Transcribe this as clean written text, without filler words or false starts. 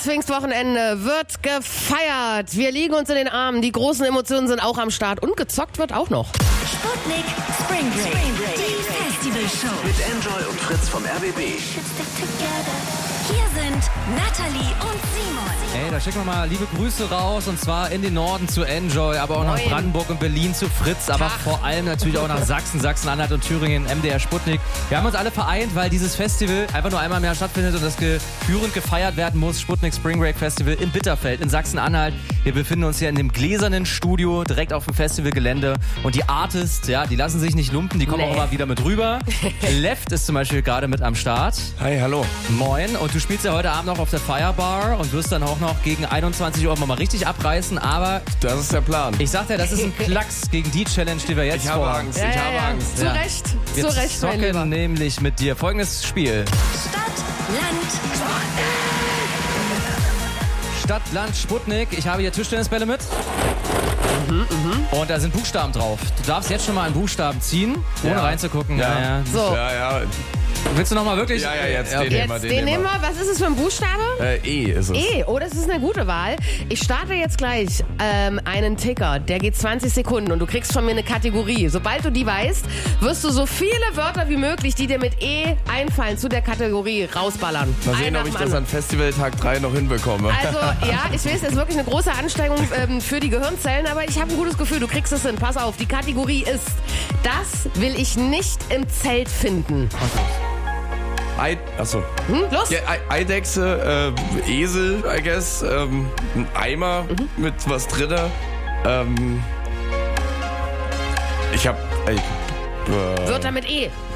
Dieses Pfingstwochenende wird gefeiert. Wir liegen uns in den Armen. Die großen Emotionen sind auch am Start. Und gezockt wird auch noch. Sputnik Spring Break. Die Festivalshow. Mit Enjoy und Fritz vom RBB. Hier sind Natalie und Simon. Ey, da schicken wir mal liebe Grüße raus und zwar in den Norden zu Enjoy, aber auch nach Moin. Brandenburg und Berlin zu Fritz, aber vor allem natürlich auch nach Sachsen, Sachsen-Anhalt und Thüringen, MDR Sputnik. Wir haben uns alle vereint, weil dieses Festival einfach nur einmal im Jahr stattfindet und das gebührend gefeiert werden muss. Sputnik Spring Break Festival in Bitterfeld in Sachsen-Anhalt. Wir befinden uns hier in dem gläsernen Studio direkt auf dem Festivalgelände und die Artists, ja, die lassen sich nicht lumpen, die kommen auch immer wieder mit rüber. Left ist zum Beispiel gerade mit am Start. Hi, hallo. Moin, und du spielst ja heute Abend noch auf der Firebar und wirst dann auch noch gegen 21 Uhr mal richtig abreißen, aber Das ist der Plan. ich sag dir, das ist ein Klacks gegen die Challenge, die wir jetzt Ich habe vorhaben. Angst, ich habe Angst. Zu Ja. Recht, Wir zu Recht, mein Lieber. zocken nämlich mit dir folgendes Spiel. Stadt, Land, Stadt, Land, Sputnik. Ich habe hier Tischtennisbälle mit. Und da sind Buchstaben drauf. Du darfst jetzt schon mal einen Buchstaben ziehen, ohne Ja. reinzugucken. Ja. So, Ja. Willst du noch mal wirklich? Ja, jetzt den okay. nehmen wir, jetzt den nehmen wir. Was ist es für ein Buchstabe? E ist es. E. Oh, das ist eine gute Wahl. Ich starte jetzt gleich einen Ticker. Der geht 20 Sekunden und du kriegst von mir eine Kategorie. Sobald du die weißt, wirst du so viele Wörter wie möglich, die dir mit E einfallen, zu der Kategorie rausballern. Mal Ein sehen, nach ob ich dem das anderen. an Festivaltag 3 noch hinbekomme. Also, ja, ich weiß, es ist wirklich eine große Anstrengung für die Gehirnzellen, aber ich habe ein gutes Gefühl, du kriegst es hin. Pass auf, die Kategorie ist: Das will ich nicht im Zelt finden. Achso. Los! Ja, Eidechse, Esel, I guess, ein Eimer mit was drin. Ich hab... Wörter mit E.